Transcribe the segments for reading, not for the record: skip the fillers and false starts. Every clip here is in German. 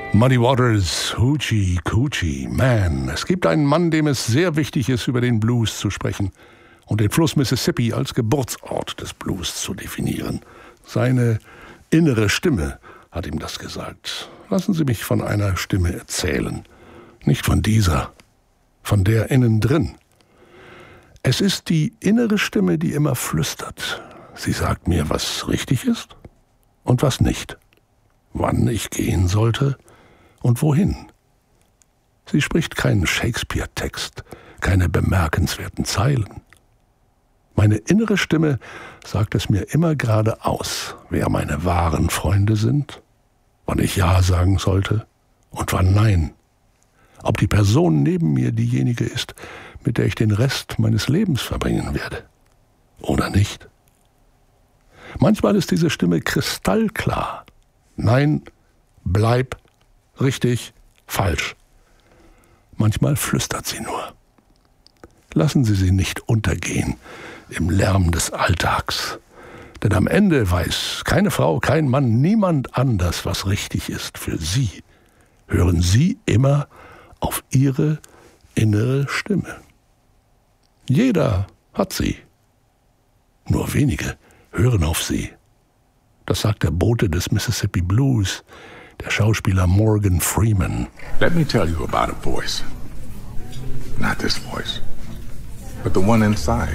Muddy Waters, Hoochie Coochie Man. Es gibt einen Mann, dem es sehr wichtig ist, über den Blues zu sprechen und den Fluss Mississippi als Geburtsort des Blues zu definieren. Seine innere Stimme hat ihm das gesagt. Lassen Sie mich von einer Stimme erzählen. Nicht von dieser, von der innen drin. Es ist die innere Stimme, die immer flüstert. Sie sagt mir, was richtig ist und was nicht. Wann ich gehen sollte und wohin. Sie spricht keinen Shakespeare-Text, keine bemerkenswerten Zeilen. Meine innere Stimme sagt es mir immer geradeaus, wer meine wahren Freunde sind, wann ich Ja sagen sollte und wann Nein. Ob die Person neben mir diejenige ist, mit der ich den Rest meines Lebens verbringen werde oder nicht. Manchmal ist diese Stimme kristallklar. Nein, bleib, richtig, falsch. Manchmal flüstert sie nur. Lassen Sie sie nicht untergehen im Lärm des Alltags. Denn am Ende weiß keine Frau, kein Mann, niemand anders, was richtig ist für Sie. Hören Sie immer auf Ihre innere Stimme. Jeder hat sie. Nur wenige hören auf sie. Das sagt der Bote des Mississippi Blues, der Schauspieler Morgan Freeman. Let me tell you about a voice. Not this voice, but the one inside.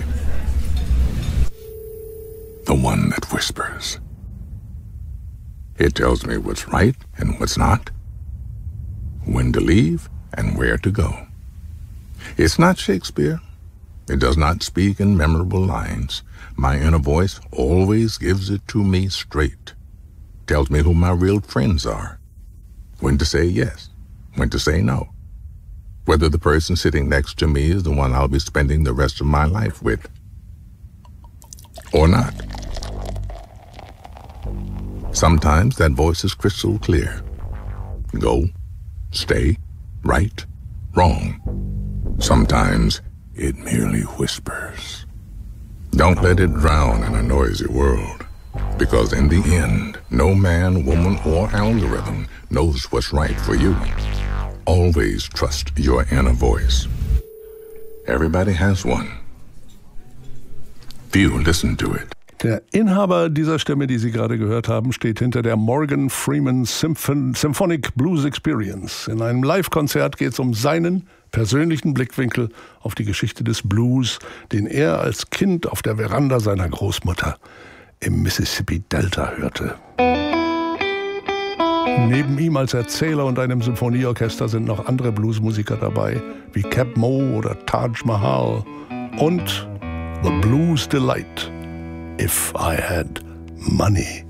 The one that whispers. It tells me what's right and what's not, when to leave and where to go. It's not Shakespeare. It does not speak in memorable lines. My inner voice always gives it to me straight. Tells me who my real friends are. When to say yes, when to say no. Whether the person sitting next to me is the one I'll be spending the rest of my life with. Or not. Sometimes that voice is crystal clear. Go, stay, right, wrong. Sometimes it merely whispers. Don't let it drown in a noisy world, because in the end, no man, woman, or algorithm knows what's right for you. Always trust your inner voice. Everybody has one. Few listen to it. Der Inhaber dieser Stimme, die Sie gerade gehört haben, steht hinter der Morgan Freeman Symphonic Blues Experience. In einem Live-Konzert geht es um seinen persönlichen Blickwinkel auf die Geschichte des Blues, den er als Kind auf der Veranda seiner Großmutter im Mississippi-Delta hörte. Neben ihm als Erzähler und einem Symphonieorchester sind noch andere Bluesmusiker dabei, wie Cap Moe oder Taj Mahal und The Blues Delight, If I Had Money.